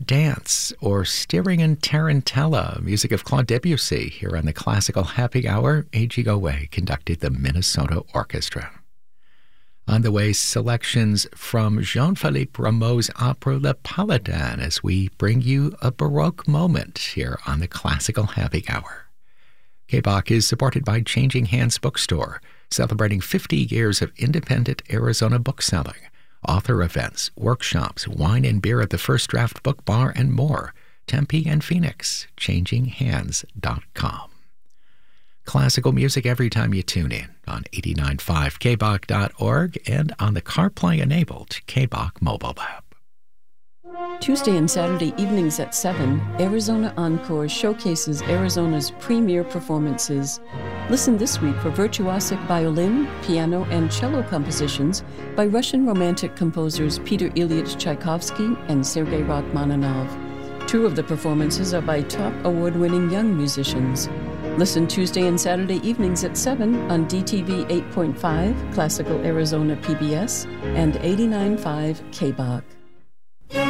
Dance, or Steering Tarantella, music of Claude Debussy, here on the Classical Happy Hour. A.G. Gouet conducted the Minnesota Orchestra. On the way, selections from Jean-Philippe Rameau's opera Le Paladin as we bring you a Baroque moment here on the Classical Happy Hour. KBOC is supported by Changing Hands Bookstore, celebrating 50 years of independent Arizona bookselling, author events, workshops, wine and beer at the First Draft Book Bar, and more. Tempe and Phoenix, changinghands.com. Classical music every time you tune in on 89.5kbok.org and on the CarPlay-enabled KBOC mobile app. Tuesday and Saturday evenings at 7, Arizona Encore showcases Arizona's premier performances. Listen this week for virtuosic violin, piano, and cello compositions by Russian Romantic composers Peter Ilyich Tchaikovsky and Sergei Rachmaninoff. Two of the performances are by top award-winning young musicians. Listen Tuesday and Saturday evenings at 7 on DTV 8.5, Classical Arizona PBS, and 89.5 KBOC.